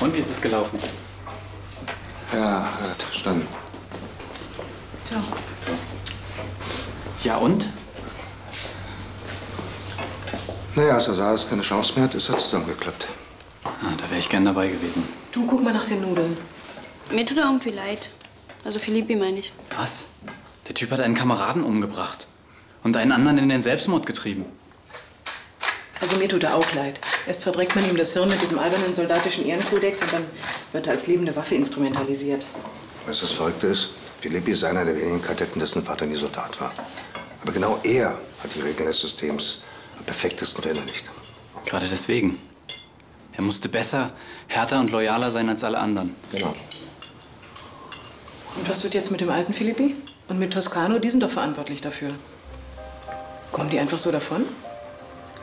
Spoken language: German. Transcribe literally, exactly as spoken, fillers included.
Und wie ist es gelaufen? Ja, er hat verstanden. Ciao. Ja, und? Naja, als er sah, dass er keine Chance mehr hat, ist er zusammengeklappt. Ah, da wäre ich gern dabei gewesen. Du, guck mal nach den Nudeln. Mir tut er irgendwie leid. Also Philippi meine ich. Was? Der Typ hat einen Kameraden umgebracht. Und einen anderen in den Selbstmord getrieben. Also mir tut er auch leid. Erst verdreckt man ihm das Hirn mit diesem albernen soldatischen Ehrenkodex und dann wird er als lebende Waffe instrumentalisiert. Weißt du, das Verrückte ist? Philippi ist einer der wenigen Kadetten, dessen Vater nie Soldat war. Aber genau er hat die Regeln des Systems am perfektesten verinnerlicht. Gerade deswegen. Er musste besser, härter und loyaler sein als alle anderen. Genau. Und was wird jetzt mit dem alten Philippi? Und mit Toscano? Die sind doch verantwortlich dafür. Kommen die einfach so davon?